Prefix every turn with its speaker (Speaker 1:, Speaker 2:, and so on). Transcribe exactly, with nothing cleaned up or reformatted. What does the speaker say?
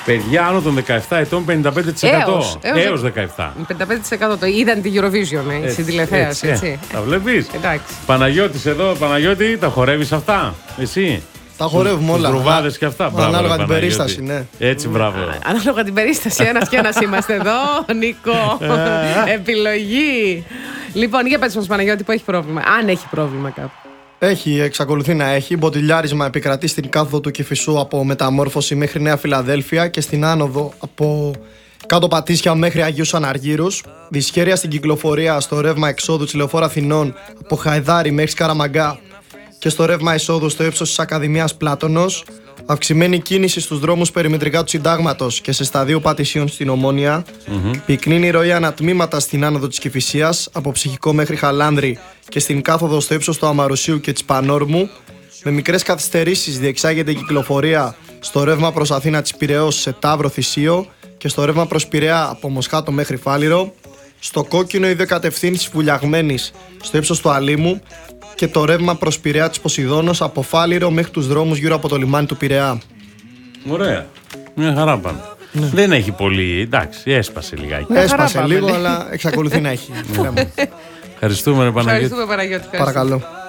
Speaker 1: Παιδιά άνω των δεκαεπτά ετών πενήντα πέντε τοις εκατό.
Speaker 2: Έως, έως,
Speaker 1: έως δεκαεπτά.
Speaker 2: πενήντα πέντε τοις εκατό το είδαν τη Eurovision, ε, στην τηλεθέαση. Έτσι, έτσι.
Speaker 1: Τα βλέπεις.
Speaker 2: Εντάξει.
Speaker 1: Παναγιώτης εδώ, Παναγιώτη, τα χορεύεις αυτά, εσύ.
Speaker 3: Τα χορεύουμε όλα.
Speaker 1: Ρουβάδες και αυτά. Μπράβο,
Speaker 3: ανάλογα
Speaker 1: ρε,
Speaker 3: την
Speaker 1: Παναγιώτη.
Speaker 3: περίσταση, ναι.
Speaker 1: Έτσι, μπράβο.
Speaker 2: Ανάλογα την περίσταση, ένας και ένας είμαστε εδώ, Νίκο. Επιλογή. Λοιπόν, για πες μας, Παναγιώτη, που έχει πρόβλημα. Αν έχει πρόβλημα κάπου.
Speaker 3: Έχει, εξακολουθεί να έχει. Μποτιλιάρισμα επικρατεί στην κάθοδο του Κηφισού από Μεταμόρφωση μέχρι Νέα Φιλαδέλφια και στην άνοδο από Κάτω Πατήσια μέχρι Αγίους Αναργύρους. Δυσχέρεια στην κυκλοφορία στο ρεύμα εξόδου της Λεωφόρου Αθηνών από Χαϊδάρη μέχρι Σκαραμαγκά και στο ρεύμα εισόδου στο ύψος της Ακαδημίας Πλάτωνος. Αυξημένη κίνηση στους δρόμους περιμετρικά του Συντάγματος και σε σταδίο Πατησίων στην Ομόνια. Mm-hmm. Πυκνή ροή ανατμήματα στην άνοδο της Κηφισίας από Ψυχικό μέχρι Χαλάνδρη και στην κάθοδο στο ύψος του Αμαρουσίου και της Πανόρμου. Με μικρές καθυστερήσεις διεξάγεται η κυκλοφορία στο ρεύμα προς Αθήνα της Πειραιώς σε Ταύρο Θησίο και στο ρεύμα προς Πειραιά από Μοσχάτο μέχρι Φάληρο. Στο κόκκινο οι δύο κατευθύνσεις βουλιαγμένης στο ύψος του Αλήμου και το ρεύμα προς Πειραιά της Ποσειδώνος από Φάληρο μέχρι τους δρόμους γύρω από το λιμάνι του Πειραιά.
Speaker 1: Ωραία. Μια χαρά πάμε. Ναι. Δεν έχει πολύ, εντάξει, έσπασε λιγάκι.
Speaker 3: Έσπασε λίγο, αλλά εξακολουθεί να έχει.
Speaker 1: Ευχαριστούμε, ρε Παναγιώτη.
Speaker 2: Ευχαριστούμε, Παναγιώτη.
Speaker 3: Παρακαλώ.